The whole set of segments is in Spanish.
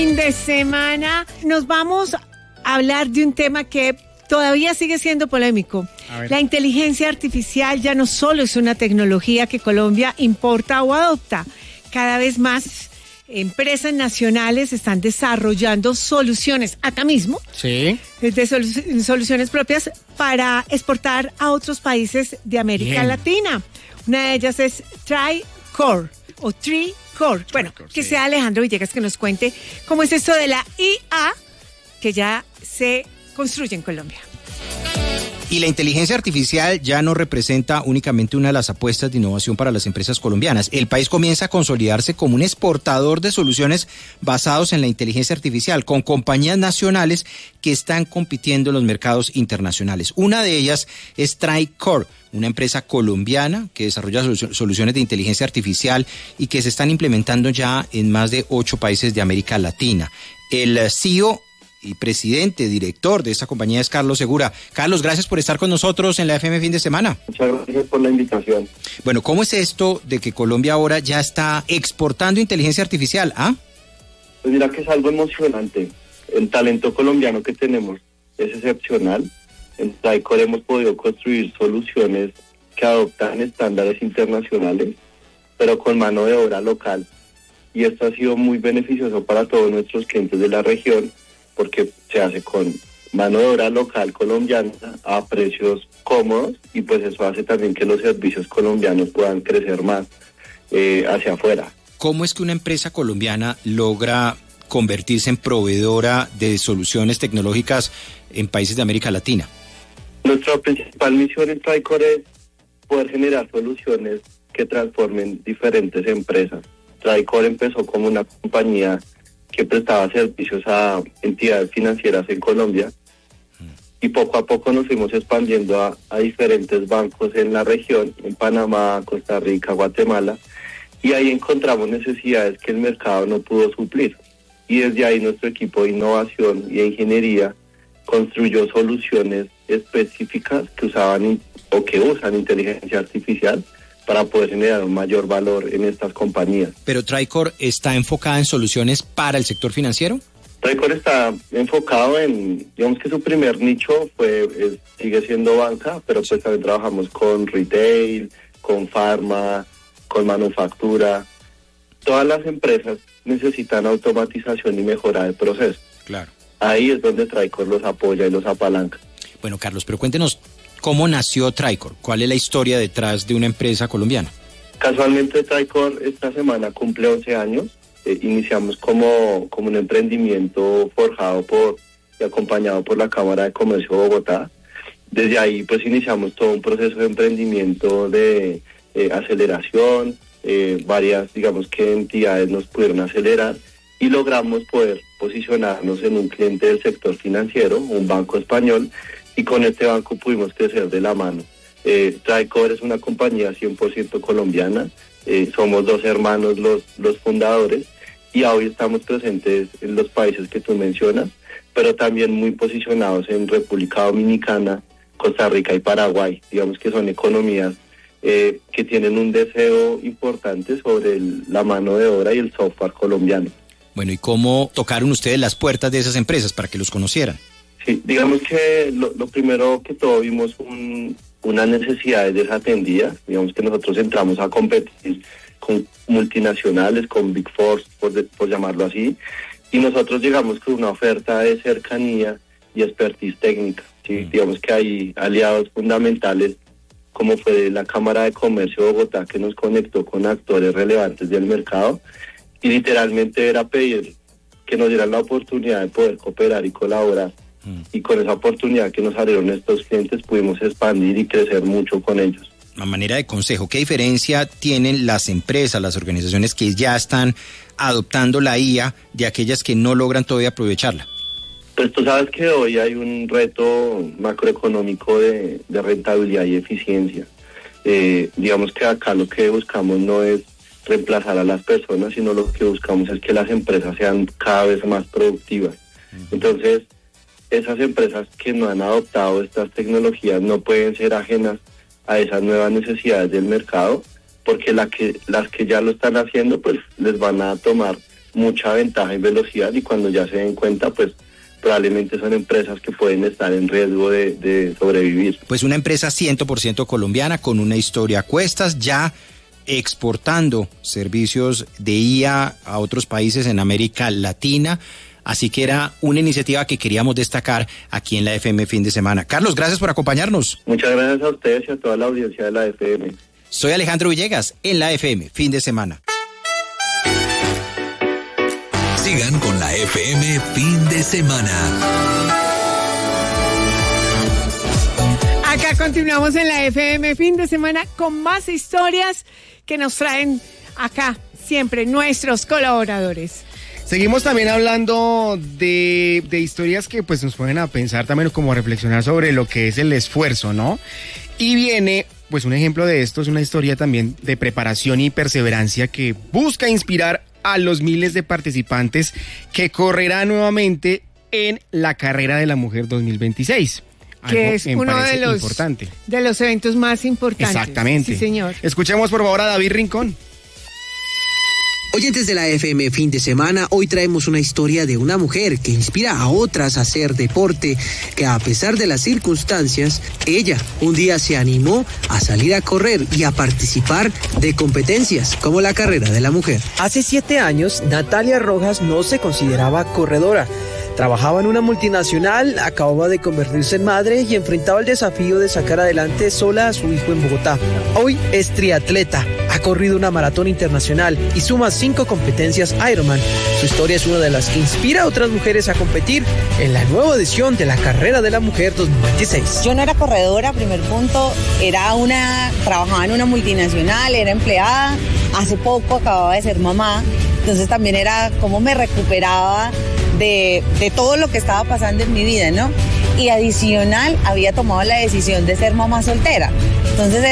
Fin de semana nos vamos a hablar de un tema que todavía sigue siendo polémico. La inteligencia artificial ya no solo es una tecnología que Colombia importa o adopta. Cada vez más empresas nacionales están desarrollando soluciones acá mismo, soluciones propias para exportar a otros países de América Latina. Una de ellas es TriCore o TriCore. Bueno, que sea Alejandro Villegas que nos cuente cómo es esto de la IA que ya se construye en Colombia. Y la inteligencia artificial ya no representa únicamente una de las apuestas de innovación para las empresas colombianas. El país comienza a consolidarse como un exportador de soluciones basados en la inteligencia artificial, con compañías nacionales que están compitiendo en los mercados internacionales. Una de ellas es TriCore, una empresa colombiana que desarrolla soluciones de inteligencia artificial y que se están implementando ya en más de 8 países de América Latina. El CEO y presidente, director de esta compañía es Carlos Segura. Carlos, gracias por estar con nosotros en la FM Fin de Semana. Muchas gracias por la invitación. Bueno, ¿cómo es esto de que Colombia ahora ya está exportando inteligencia artificial? Pues mira que es algo emocionante. El talento colombiano que tenemos es excepcional. En TriCore hemos podido construir soluciones que adoptan estándares internacionales, pero con mano de obra local. Y esto ha sido muy beneficioso para todos nuestros clientes de la región, porque se hace con mano de obra local colombiana a precios cómodos, y pues eso hace también que los servicios colombianos puedan crecer más hacia afuera. ¿Cómo es que una empresa colombiana logra convertirse en proveedora de soluciones tecnológicas en países de América Latina? Nuestra principal misión en TriCore es poder generar soluciones que transformen diferentes empresas. TriCore empezó como una compañía que prestaba servicios a entidades financieras en Colombia, y poco a poco nos fuimos expandiendo a diferentes bancos en la región, en Panamá, Costa Rica, Guatemala, y ahí encontramos necesidades que el mercado no pudo suplir. Y desde ahí nuestro equipo de innovación y de ingeniería construyó soluciones específicas que usaban o que usan inteligencia artificial para poder generar un mayor valor en estas compañías. ¿Pero TriCore está enfocada en soluciones para el sector financiero? TriCore está enfocado en, digamos que su primer nicho sigue siendo banca, pero pues también trabajamos con retail, con pharma, con manufactura. Todas las empresas necesitan automatización y mejora del proceso. Claro. Ahí es donde TriCore los apoya y los apalanca. Bueno, Carlos, pero cuéntenos, ¿cómo nació TriCore? ¿Cuál es la historia detrás de una empresa colombiana? Casualmente TriCore esta semana cumple 11 años. Iniciamos como un emprendimiento forjado y acompañado por la Cámara de Comercio de Bogotá. Desde ahí pues iniciamos todo un proceso de emprendimiento de aceleración. Varias, digamos que entidades nos pudieron acelerar y logramos poder posicionarnos en un cliente del sector financiero, un banco español, y con este banco pudimos crecer de la mano. TriCore es una compañía 100% colombiana, somos 2 hermanos los fundadores, y hoy estamos presentes en los países que tú mencionas, pero también muy posicionados en República Dominicana, Costa Rica y Paraguay. Digamos que son economías que tienen un deseo importante sobre la mano de obra y el software colombiano. Bueno, ¿y cómo tocaron ustedes las puertas de esas empresas para que los conocieran? Sí, digamos que lo primero que todo vimos una necesidad desatendida. Digamos que nosotros entramos a competir con multinacionales, con Big Four, por llamarlo así, y nosotros llegamos con una oferta de cercanía y expertise técnica. ¿Sí? Digamos que hay aliados fundamentales, como fue la Cámara de Comercio de Bogotá, que nos conectó con actores relevantes del mercado, y literalmente era pedir que nos dieran la oportunidad de poder cooperar y colaborar. Y con esa oportunidad que nos abrieron estos clientes pudimos expandir y crecer mucho con ellos. A manera de consejo, ¿qué diferencia tienen las empresas, las organizaciones que ya están adoptando la IA de aquellas que no logran todavía aprovecharla? Pues tú sabes que hoy hay un reto macroeconómico de rentabilidad y eficiencia. Digamos que acá lo que buscamos no es reemplazar a las personas, sino lo que buscamos es que las empresas sean cada vez más productivas. Entonces, esas empresas que no han adoptado estas tecnologías no pueden ser ajenas a esas nuevas necesidades del mercado, porque las que ya lo están haciendo, pues les van a tomar mucha ventaja en velocidad, y cuando ya se den cuenta, pues probablemente son empresas que pueden estar en riesgo de sobrevivir. Pues una empresa 100% colombiana con una historia a cuestas, ya exportando servicios de IA a otros países en América Latina. Así que era una iniciativa que queríamos destacar aquí en la FM Fin de Semana. Carlos, gracias por acompañarnos. Muchas gracias a ustedes y a toda la audiencia de la FM. Soy Alejandro Villegas en la FM Fin de Semana. Sigan con la FM Fin de Semana. Acá continuamos en la FM Fin de Semana con más historias que nos traen acá siempre nuestros colaboradores. Seguimos también hablando de historias que pues nos ponen a pensar también, como a reflexionar sobre lo que es el esfuerzo, ¿no? Y viene pues un ejemplo de esto, es una historia también de preparación y perseverancia que busca inspirar a los miles de participantes que correrán nuevamente en la Carrera de la Mujer 2026. Que es uno de los eventos más importantes. Exactamente. Sí, señor. Escuchemos por favor a David Rincón. Oyentes de la FM Fin de Semana, hoy traemos una historia de una mujer que inspira a otras a hacer deporte, que a pesar de las circunstancias, ella un día se animó a salir a correr y a participar de competencias como la Carrera de la Mujer. Hace 7 años, Natalia Rojas no se consideraba corredora. Trabajaba en una multinacional, acababa de convertirse en madre y enfrentaba el desafío de sacar adelante sola a su hijo en Bogotá. Hoy es triatleta, ha corrido una maratón internacional y suma 5 competencias Ironman. Su historia es una de las que inspira a otras mujeres a competir en la nueva edición de la Carrera de la Mujer 2026. Yo no era corredora, primer punto, trabajaba en una multinacional, era empleada, hace poco acababa de ser mamá, entonces también era cómo me recuperaba de todo lo que estaba pasando en mi vida, ¿no? Y adicional, había tomado la decisión de ser mamá soltera. Entonces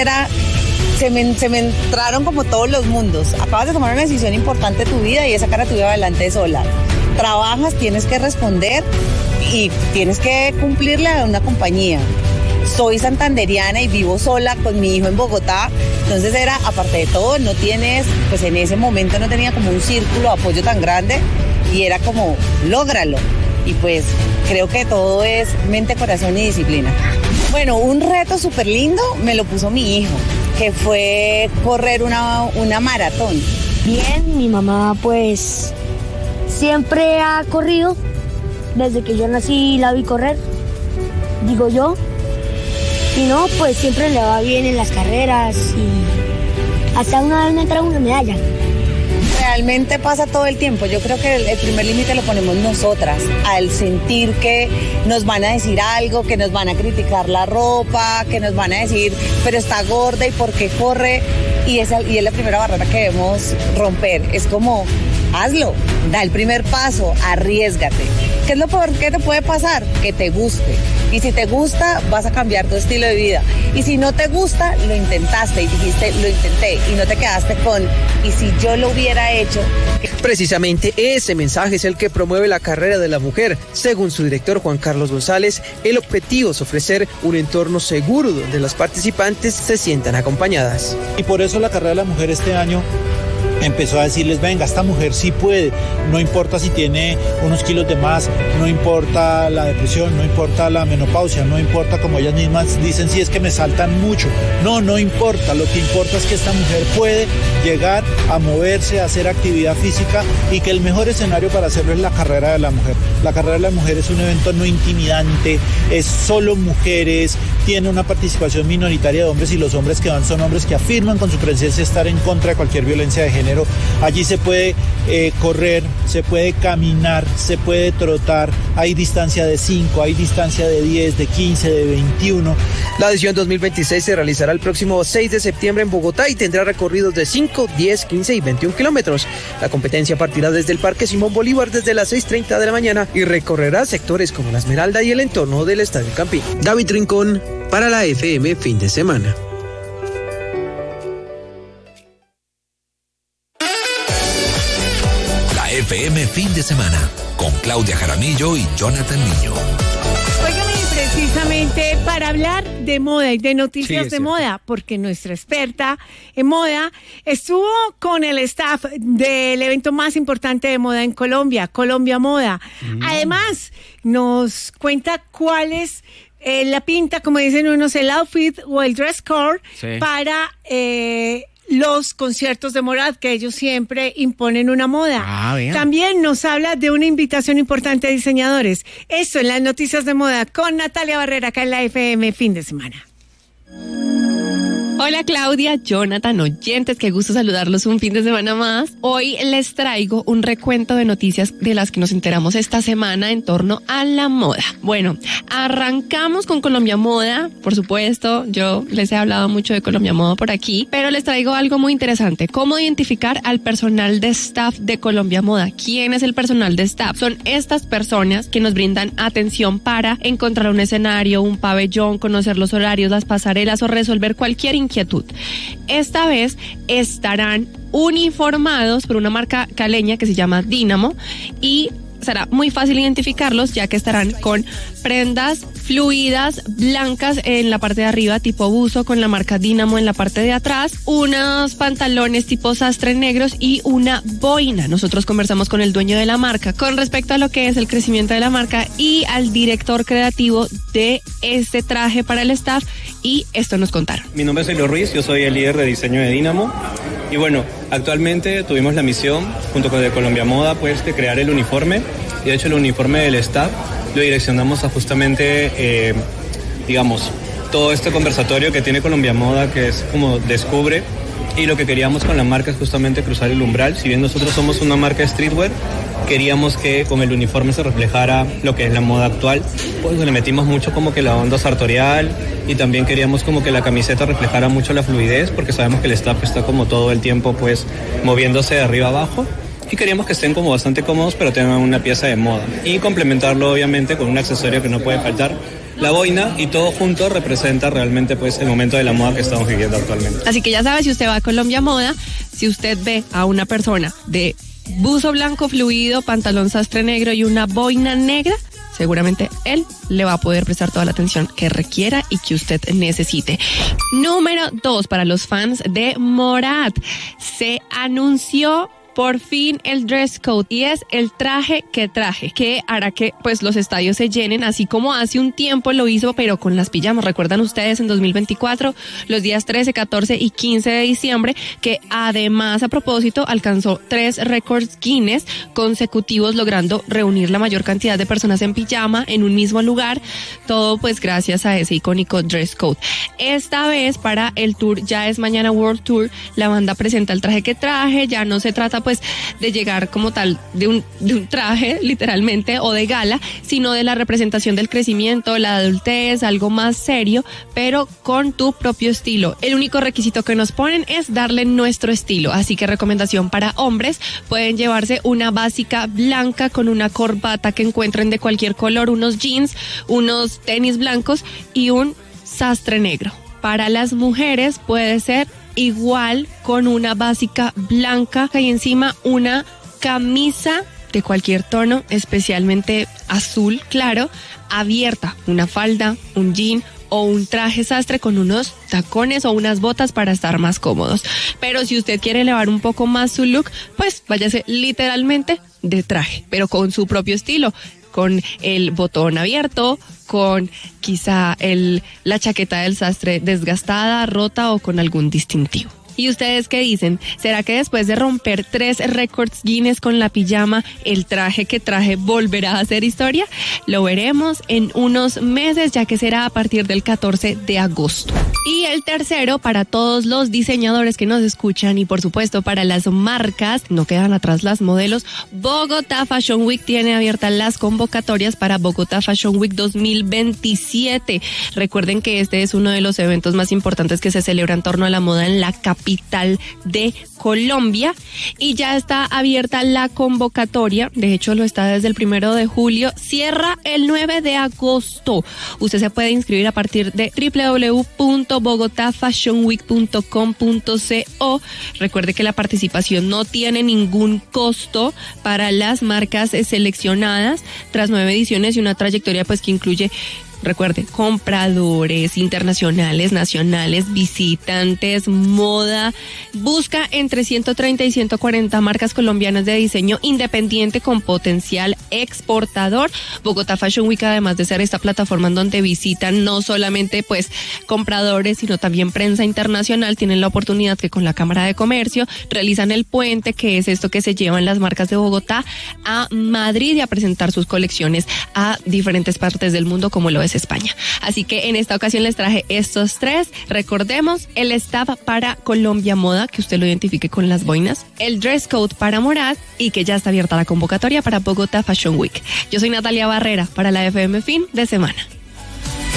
se me entraron como todos los mundos. Acabas de tomar una decisión importante de tu vida y es sacar a tu vida adelante sola. Trabajas, tienes que responder y tienes que cumplirle a una compañía. Soy santanderiana y vivo sola con mi hijo en Bogotá, entonces aparte de todo, pues en ese momento no tenía como un círculo de apoyo tan grande y era como, lógralo. Y pues creo que todo es mente, corazón y disciplina. Bueno, un reto súper lindo me lo puso mi hijo, que fue correr una maratón. Bien, mi mamá pues siempre ha corrido, desde que yo nací la vi correr, digo yo. Y no, pues siempre le va bien en las carreras y hasta una vez me trajo una medalla. Realmente pasa todo el tiempo. Yo creo que el primer límite lo ponemos nosotras, al sentir que nos van a decir algo, que nos van a criticar la ropa, que nos van a decir, pero está gorda y por qué corre. Y es la primera barrera que debemos romper. Es como, hazlo, da el primer paso, arriésgate. ¿Qué es lo peor que te puede pasar? Que te guste. Y si te gusta, vas a cambiar tu estilo de vida. Y si no te gusta, lo intentaste y dijiste, lo intenté. Y no te quedaste con, ¿y si yo lo hubiera hecho? Precisamente ese mensaje es el que promueve la Carrera de la Mujer. Según su director Juan Carlos González, el objetivo es ofrecer un entorno seguro donde las participantes se sientan acompañadas. Y por eso la Carrera de la Mujer este año empezó a decirles, venga, esta mujer sí puede, no importa si tiene unos kilos de más, no importa la depresión, no importa la menopausia, no importa, como ellas mismas dicen, si es que me saltan mucho, no importa, lo que importa es que esta mujer puede llegar a moverse, a hacer actividad física y que el mejor escenario para hacerlo es la Carrera de la Mujer. La Carrera de la Mujer es un evento no intimidante, es solo mujeres, tiene una participación minoritaria de hombres y los hombres que van son hombres que afirman con su presencia estar en contra de cualquier violencia de género. Allí se puede correr, se puede caminar, se puede trotar, hay distancia de 5, hay distancia de 10, de 15, de 21. La edición 2026 se realizará el próximo 6 de septiembre en Bogotá y tendrá recorridos de 5, 10, 15 y 21 kilómetros. La competencia partirá desde el Parque Simón Bolívar desde las 6:30 de la mañana y recorrerá sectores como La Esmeralda y el entorno del Estadio Campín. David Rincón para la FM Fin de Semana. FM Fin de Semana con Claudia Jaramillo y Jonathan Niño. Oigan, mi precisamente para hablar de moda y de noticias de moda, porque nuestra experta en moda estuvo con el staff del evento más importante de moda en Colombia, Colombia Moda. Además, nos cuenta cuál es la pinta, como dicen unos, el outfit o el dress code para los conciertos de Morat, que ellos siempre imponen una moda. También nos habla de una invitación importante a diseñadores. Esto en las noticias de moda con Natalia Barrera, acá en la FM Fin de Semana. Hola Claudia, Jonathan, oyentes, qué gusto saludarlos un fin de semana más. Hoy les traigo un recuento de noticias de las que nos enteramos esta semana en torno a la moda. Bueno, arrancamos con Colombia Moda, por supuesto, yo les he hablado mucho de Colombia Moda por aquí, pero les traigo algo muy interesante, cómo identificar al personal de staff de Colombia Moda. ¿Quién es el personal de staff? Son estas personas que nos brindan atención para encontrar un escenario, un pabellón, conocer los horarios, las pasarelas o resolver cualquier inquietud. Esta vez estarán uniformados por una marca caleña que se llama Dynamo y será muy fácil identificarlos ya que estarán con prendas fluidas blancas en la parte de arriba tipo buzo con la marca Dynamo en la parte de atrás, unos pantalones tipo sastre negros y una boina. Nosotros conversamos con el dueño de la marca con respecto a lo que es el crecimiento de la marca y al director creativo de este traje para el staff y esto nos contaron. Mi nombre es Elio Ruiz, yo soy el líder de diseño de Dynamo y bueno, actualmente tuvimos la misión junto con de Colombia Moda pues de crear el uniforme y de hecho el uniforme del staff lo direccionamos a justamente, digamos, todo este conversatorio que tiene Colombia Moda, que es como descubre, y lo que queríamos con la marca es justamente cruzar el umbral. Si bien nosotros somos una marca de streetwear, queríamos que con el uniforme se reflejara lo que es la moda actual, pues le metimos mucho como que la onda sartorial y también queríamos como que la camiseta reflejara mucho la fluidez, porque sabemos que el staff está como todo el tiempo pues moviéndose de arriba abajo. Y queríamos que estén como bastante cómodos, pero tengan una pieza de moda. Y complementarlo obviamente con un accesorio que no puede faltar, la boina, y todo junto representa realmente pues el momento de la moda que estamos viviendo actualmente. Así que ya sabe, si usted va a Colombia Moda, si usted ve a una persona de buzo blanco fluido, pantalón sastre negro y una boina negra, seguramente él le va a poder prestar toda la atención que requiera y que usted necesite. Número 2, para los fans de Morat, se anunció por fin el dress code y es el traje que hará que pues los estadios se llenen, así como hace un tiempo lo hizo pero con las pijamas. ¿Recuerdan ustedes en 2024 los días 13, 14 y 15 de diciembre que además a propósito alcanzó 3 récords Guinness consecutivos, logrando reunir la mayor cantidad de personas en pijama en un mismo lugar, todo pues gracias a ese icónico dress code. Esta vez para el tour Ya es Mañana World Tour, la banda presenta el traje que ya no se trata pues de llegar como tal de un traje literalmente o de gala, sino de la representación del crecimiento, la adultez, algo más serio, pero con tu propio estilo. El único requisito que nos ponen es darle nuestro estilo, así que recomendación para hombres, pueden llevarse una básica blanca con una corbata que encuentren de cualquier color, unos jeans, unos tenis blancos y un sastre negro. Para las mujeres puede ser igual con una básica blanca y encima una camisa de cualquier tono, especialmente azul claro, abierta, una falda, un jean o un traje sastre con unos tacones o unas botas para estar más cómodos. Pero si usted quiere elevar un poco más su look, pues váyase literalmente de traje, pero con su propio estilo, con el botón abierto, con quizá la chaqueta del sastre desgastada, rota o con algún distintivo. ¿Y ustedes qué dicen? ¿Será que después de romper 3 récords Guinness con la pijama, el traje que volverá a hacer historia? Lo veremos en unos meses, ya que será a partir del 14 de agosto. Y el tercero, para todos los diseñadores que nos escuchan y por supuesto para las marcas, no quedan atrás las modelos, Bogotá Fashion Week tiene abiertas las convocatorias para Bogotá Fashion Week 2027. Recuerden que este es uno de los eventos más importantes que se celebra en torno a la moda en la capital de Colombia y ya está abierta la convocatoria, de hecho lo está desde el 1 de julio, cierra el 9 de agosto. Usted se puede inscribir a partir de www.bogotafashionweek.com.co. Recuerde que la participación no tiene ningún costo para las marcas seleccionadas tras 9 ediciones y una trayectoria pues que incluye recuerde, compradores internacionales, nacionales, visitantes, moda. Busca entre 130 y 140 marcas colombianas de diseño independiente con potencial exportador. Bogotá Fashion Week, además de ser esta plataforma en donde visitan no solamente pues compradores, sino también prensa internacional, tienen la oportunidad que con la Cámara de Comercio realizan el puente, que es esto que se llevan las marcas de Bogotá a Madrid y a presentar sus colecciones a diferentes partes del mundo, como lo es España. Así que en esta ocasión les traje estos 3. Recordemos el staff para Colombia Moda, que usted lo identifique con las boinas, el dress code para Morad y que ya está abierta la convocatoria para Bogotá Fashion Week. Yo soy Natalia Barrera para la FM Fin de Semana.